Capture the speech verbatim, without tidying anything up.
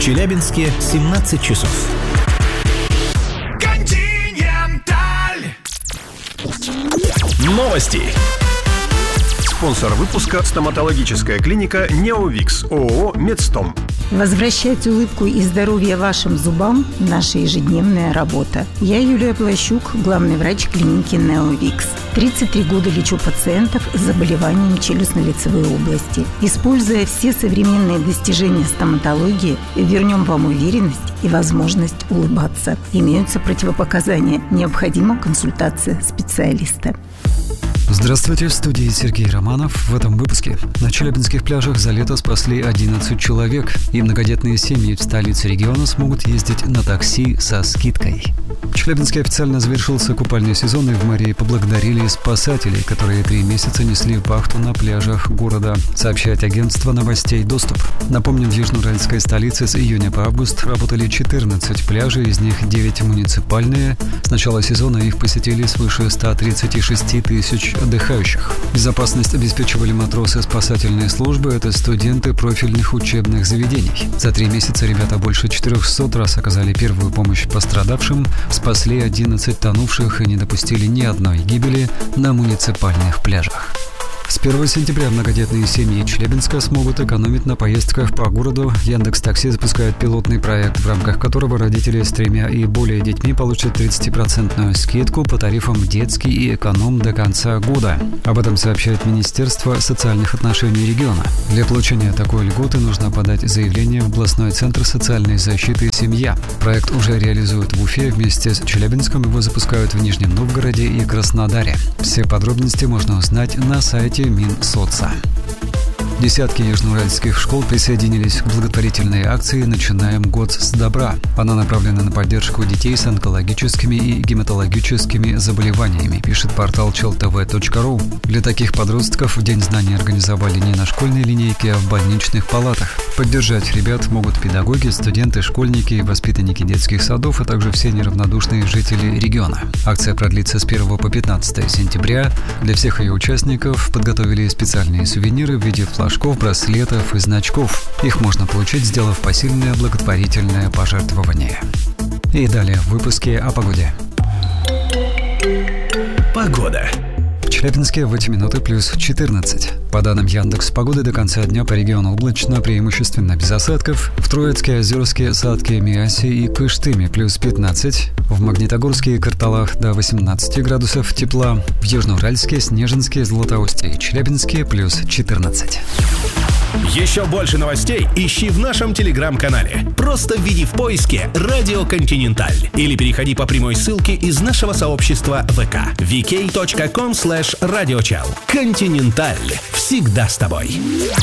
Челябинске семнадцать часов. Континенталь. Новости. Спонсор выпуска — стоматологическая клиника «Неовикс» ООО «Медстом». Возвращать улыбку и здоровье вашим зубам – наша ежедневная работа. Я Юлия Плащук, главный врач клиники «Неовикс». тридцать три года лечу пациентов с заболеваниями челюстно-лицевой области. Используя все современные достижения стоматологии, вернем вам уверенность и возможность улыбаться. Имеются противопоказания. Необходима консультация специалиста. Здравствуйте, в студии Сергей Романов. В этом выпуске. На челябинских пляжах за лето спасли одиннадцать человек, и многодетные семьи в столице региона смогут ездить на такси со скидкой. В Челябинске официально завершился купальный сезон, и в мэрии поблагодарили спасателей, которые три месяца несли вахту на пляжах города, сообщает агентство новостей «Доступ». Напомним, в южноуральской столице с июня по август работали четырнадцать пляжей, из них девять муниципальные. С начала сезона их посетили свыше ста тридцати шести тысяч отдыхающих. Безопасность обеспечивали матросы спасательной службы, это студенты профильных учебных заведений. За три месяца ребята больше четырехсот раз оказали первую помощь пострадавшим, спасли одиннадцать тонувших и не допустили ни одной гибели на муниципальных пляжах. С первого сентября многодетные семьи Челябинска смогут экономить на поездках по городу. Яндекс.Такси запускает пилотный проект, в рамках которого родители с тремя и более детьми получат тридцатипроцентную скидку по тарифам детский и эконом до конца года. Об этом сообщает Министерство социальных отношений региона. Для получения такой льготы нужно подать заявление в областной центр социальной защиты «Семья». Проект уже реализуют в Уфе, вместе с Челябинском его запускают в Нижнем Новгороде и Краснодаре. Все подробности можно узнать на сайте Минсоца. Десятки южноуральских школ присоединились к благотворительной акции «Начинаем год с добра». Она направлена на поддержку детей с онкологическими и гематологическими заболеваниями, пишет портал чел тэ вэ точка ру. Для таких подростков в День знаний организовали не на школьной линейке, а в больничных палатах. Поддержать ребят могут педагоги, студенты, школьники, воспитанники детских садов, а также все неравнодушные жители региона. Акция продлится с первого по пятнадцатое сентября. Для всех ее участников подготовили специальные сувениры в виде флажков, браслетов и значков. Их можно получить, сделав посильное благотворительное пожертвование. И далее в выпуске о погоде. Погода. В Челябинске в эти минуты плюс четырнадцать. По данным Яндекс.Погоды, до конца дня по региону облачно, преимущественно без осадков. В Троицке, Озерске, Сатке, Миасе и Кыштыме плюс пятнадцать. В Магнитогорске и Карталах до восемнадцати градусов тепла. В Южноуральске, Снежинске, Златоусте и Челябинске плюс четырнадцать. Еще больше новостей ищи в нашем телеграм-канале. Просто введи в поиске «Радио Континенталь» или переходи по прямой ссылке из нашего сообщества ВК ви кей точка ком слэш радиочел. Континенталь. Всегда с тобой.